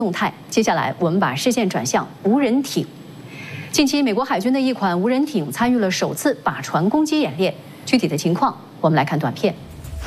动态。接下来，我们把视线转向无人艇。近期，美国海军的一款无人艇参与了首次靶船攻击演练。具体的情况，我们来看短片。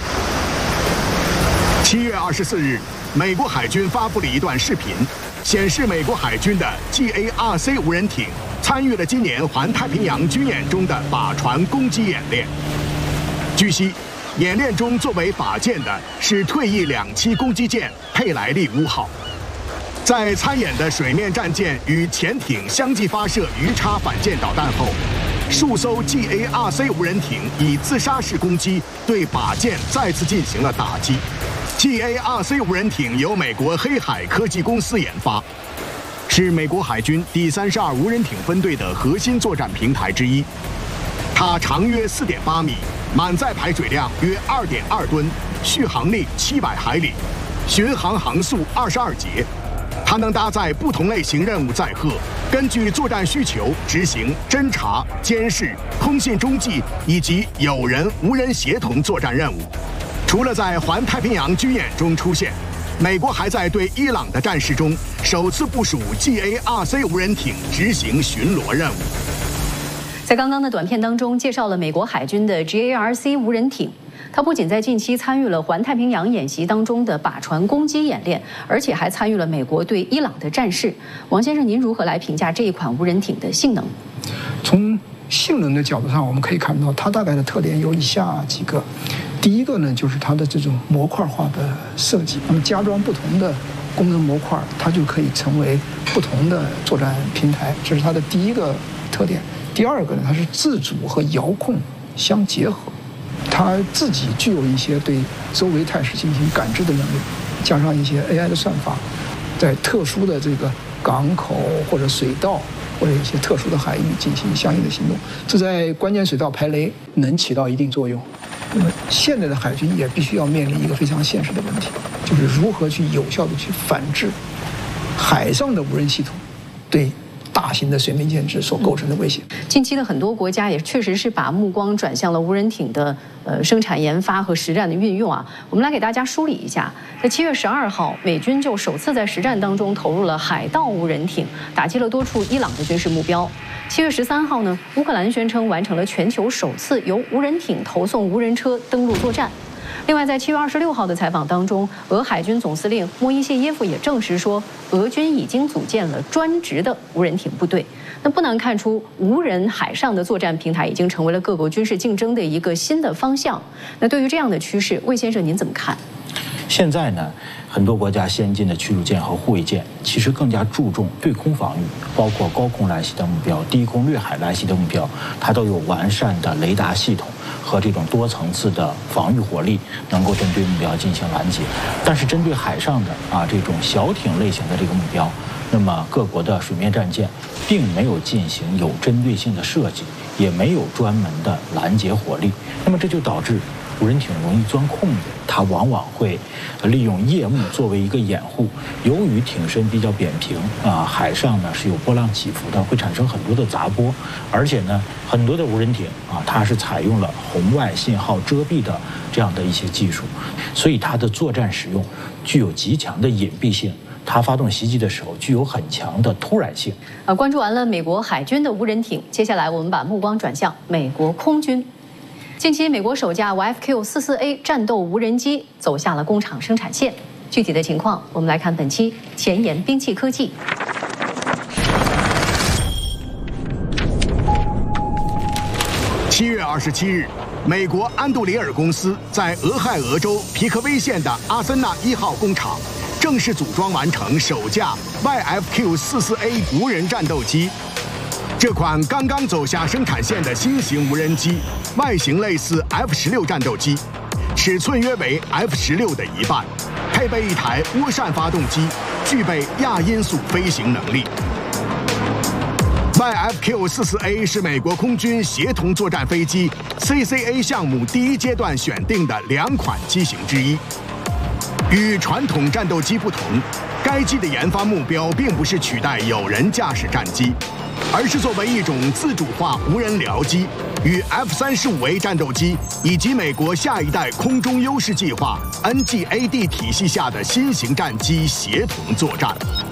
7月24日，美国海军发布了一段视频，显示美国海军的 GARC 无人艇参与了今年环太平洋军演中的靶船攻击演练。据悉，演练中作为靶舰的是退役2栖攻击舰佩莱利5号。在参演的水面战舰与潜艇相继发射鱼叉反舰导弹后，数艘 GARC 无人艇以自杀式攻击对靶舰再次进行了打击。GARC 无人艇由美国黑海科技公司研发，是美国海军第32无人艇分队的核心作战平台之一。它长约4.8米，满载排水量约2.2吨，续航力700海里，巡航航速22节。它能搭载不同类型任务载荷，根据作战需求执行侦察、监视、通信中继以及有人无人协同作战任务。除了在环太平洋军演中出现，美国还在对伊朗的战事中首次部署 GARC 无人艇执行巡逻任务。 在刚刚的短片当中，介绍了美国海军的 GARC 无人艇。它不仅在近期参与了环太平洋演习当中的靶船攻击演练，而且还参与了美国对伊朗的战事。王先生，您如何来评价这一款无人艇的性能？ 从性能的角度上，我们可以看到它大概的特点有以下几个。第一个呢，就是它的这种模块化的设计。那么加装不同的功能模块，它就可以成为不同的作战平台，这是它的第一个特点。第二个呢，它是自主和遥控相结合。它自己具有一些对周围态势进行感知的能力，加上一些 AI 的算法，在特殊的这个港口或者水道或者一些特殊的海域进行相应的行动，这在关键水道排雷能起到一定作用。那么现在的海军也必须要面临一个非常现实的问题，就是如何去有效的去反制海上的无人系统对大型的水面舰只所构成的威胁。 近期的很多国家也确实是把目光转向了无人艇的生产研发和实战的运用啊。我们来给大家梳理一下，在7月12号，美军就首次在实战当中投入了海盗无人艇，打击了多处伊朗的军事目标。7月13号呢，乌克兰宣称完成了全球首次由无人艇投送无人车登陆作战。另外，在7月26号的采访当中，俄海军总司令莫伊谢耶夫也证实说，俄军已经组建了专职的无人艇部队。那不难看出，无人海上的作战平台已经成为了各国军事竞争的一个新的方向。那对于这样的趋势，魏先生您怎么看？ 现在呢，很多国家先进的驱逐舰和护卫舰其实更加注重对空防御，包括高空来袭的目标、低空掠海来袭的目标，它都有完善的雷达系统和这种多层次的防御火力，能够针对目标进行拦截。但是针对海上的这种小艇类型的这个目标，那么各国的水面战舰并没有进行有针对性的设计，也没有专门的拦截火力，那么这就导致无人艇容易钻空子，它往往会利用夜幕作为一个掩护。由于艇身比较扁平海上呢是有波浪起伏的，会产生很多的杂波，而且呢很多的无人艇它是采用了红外信号遮蔽的这样的一些技术，所以它的作战使用具有极强的隐蔽性。它发动袭击的时候具有很强的突然性。 关注完了美国海军的无人艇，接下来我们把目光转向美国空军。近期，美国首架 YFQ-44A 战斗无人机走下了工厂生产线。具体的情况，我们来看本期前沿兵器科技。 7月27日，美国安杜里尔公司在俄亥俄州皮克威县的阿森纳1号工厂正式组装完成首架 YFQ-44A 无人战斗机。这款刚刚走下生产线的新型无人机，外形类似 F-16战斗机，尺寸约为 F-16的一半，配备一台涡扇发动机，具备亚音速飞行能力。YFQ-44A 是美国空军协同作战飞机 CCA 项目第一阶段选定的2款机型之一。与传统战斗机不同，该机的研发目标并不是取代有人驾驶战机，而是作为一种自主化无人僚机，与 F-35A 战斗机以及美国下一代空中优势计划 NGAD 体系下的新型战机协同作战。